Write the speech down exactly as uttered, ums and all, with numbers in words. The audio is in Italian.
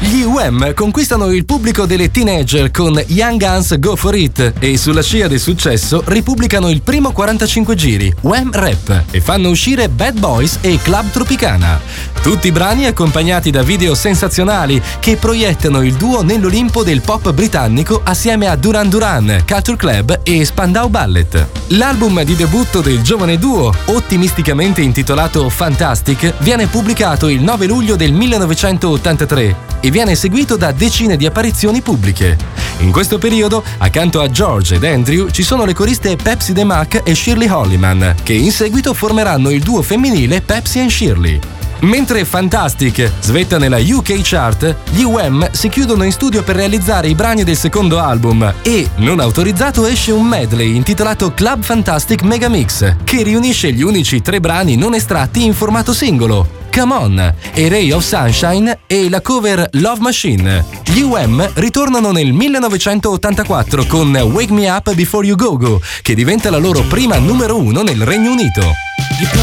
Gli U M conquistano il pubblico delle teenager con Young Guns Go For It e sulla scia del successo ripubblicano il primo quarantacinque giri, Wham Rap, e fanno uscire Bad Boys e Club Tropicana. Tutti brani accompagnati da video sensazionali che proiettano il duo nell'Olimpo del pop britannico assieme a Duran Duran, Culture Club e Spandau Ballet. L'album di debutto del giovane duo, ottimisticamente intitolato Fantastic, viene pubblicato il nove luglio del millenovecentottantatré e viene seguito da decine di apparizioni pubbliche. In questo periodo, accanto a George ed Andrew, ci sono le coriste Pepsi DeMac e Shirley Holliman, che in seguito formeranno il duo femminile Pepsi and Shirley. Mentre Fantastic svetta nella U K chart, gli U M si chiudono in studio per realizzare i brani del secondo album e, non autorizzato, esce un medley intitolato Club Fantastic Mega Mix, che riunisce gli unici tre brani non estratti in formato singolo, Come On, A Ray of Sunshine e la cover Love Machine. Gli U M ritornano nel millenovecentottantaquattro con Wake Me Up Before You Go Go, che diventa la loro prima numero uno nel Regno Unito.